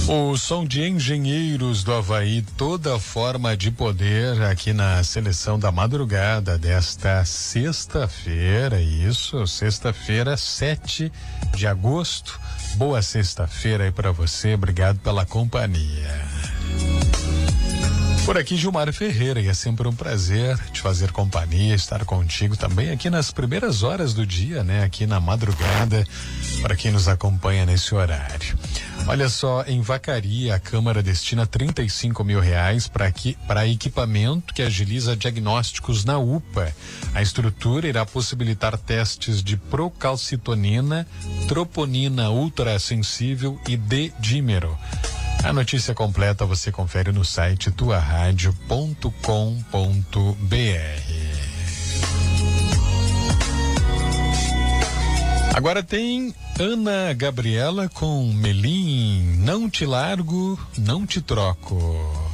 O som de Engenheiros do Havaí, toda forma de poder aqui na seleção da madrugada desta sexta-feira, isso, sexta-feira, 7 de agosto. Boa sexta-feira aí pra você, obrigado pela companhia. Por aqui, Gilmar Ferreira, e é sempre um prazer te fazer companhia, estar contigo também aqui nas primeiras horas do dia, né? Aqui na madrugada, para quem nos acompanha nesse horário. Olha só, em Vacaria, a Câmara destina R$35 mil para equipamento que agiliza diagnósticos na UPA. A estrutura irá possibilitar testes de procalcitonina, troponina ultrassensível e D-dímero. A notícia completa você confere no site tuaradio.com.br. Agora tem Ana Gabriela com Melim, não te largo, não te troco.